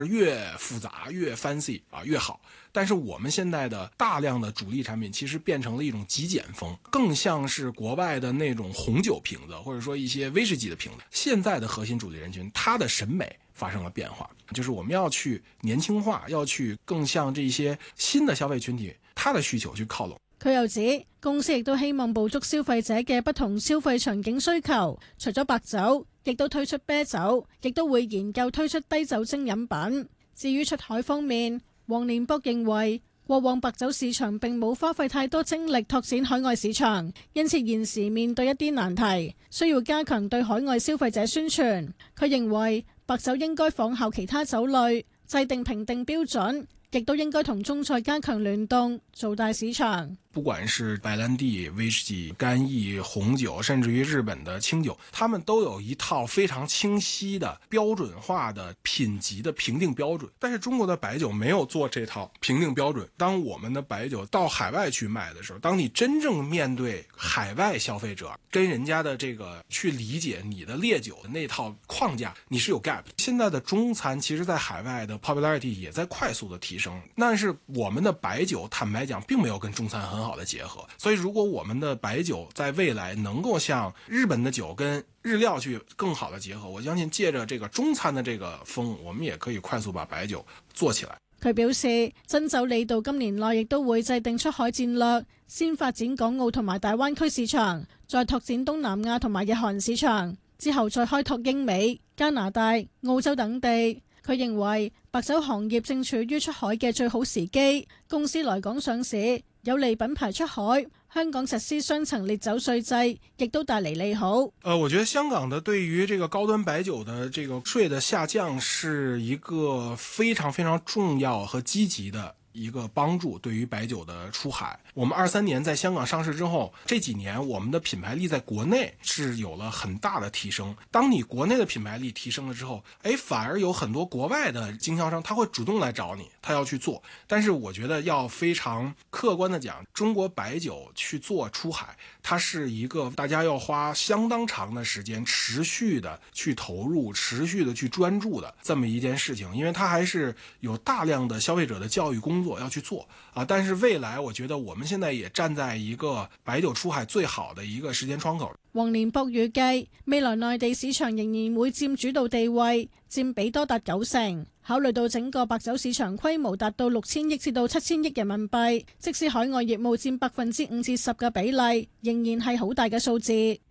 越复杂越 fancy 越好。但是我们现在的大量的主力产品其实变成了一种极简风，更像是国外的那种红酒瓶子，或者说一些威士忌的瓶子。现在的核心主力人群，他的审美发生了变化，就是我们要去年輕化，要去更向這些新的消費群體他的需求去靠攏。 佢又指公司亦都希望捕捉消費者嘅不同消費場景需求，除咗白酒，亦都推出啤酒，亦都會研究推出低酒精飲品。至於出海方面，黃連博認為過往白酒市場並冇花費太多精力拓展海外市場，因此現時面對一啲難題，需要加強對海外消費者宣傳。佢認為白酒應該仿效其他酒類，制定評定標準，亦都應該同中菜加強聯動，做大市場。 不管是白蘭地、威士忌、干邑、紅酒，甚至於日本的清酒，他們都有一套非常清晰的標準化的品級的評定標準。但是中國的白酒沒有做這套評定標準。當我們的白酒到海外去賣的時候，當你真正面對海外消費者，跟人家的這個去理解你的烈酒的那套框架，你是有 gap。現在的中餐其實在海外的 popularity 也在快速的提升，但是我們的白酒坦白講並沒有跟中餐很好的結合，所以如果我們的白酒在未來能夠像日本的酒跟日料去更好的結合，我相信借着這個中餐的這個風，我們也可以快速把白酒做起來。 佢表示，珍酒李渡今年內亦都會制定出海戰略，先發展港澳同埋大灣區市場，再拓展東南亞同埋日韓市場，之後再開拓英美、加拿大、澳洲等地。佢認為白酒行業正處於出海嘅最好時機，公司來港上市有利品牌出海，香港實施雙層烈酒稅制亦都帶嚟利好。 我覺得香港的對於這個高端白酒的這個稅的下降是一個非常非常重要和積極的一個幫助，對於白酒的出海。我們23年在香港上市之後，這幾年我們的品牌力在國內是有了很大的提升。當你國內的品牌力提升了之後，反而有很多國外的經銷商他會主動來找你，他要去做。但是我覺得要非常客觀的講，中國白酒去做出海，它是一個大家要花相當長的時間持續的去投入，持續的去專注的這麼一件事情，因為它還是有大量的消費者的教育工作要去做啊。但是未來我覺得我們現在也站在一個白酒出海最好的一個時間窗口。 黃連博預計未來內地市場仍然會佔主導地位，佔比多達90%。考慮到整個白酒市場規模達到6000億至到7000億人民幣，即使海外業務佔5%至10%嘅比例，仍然係好大嘅數字。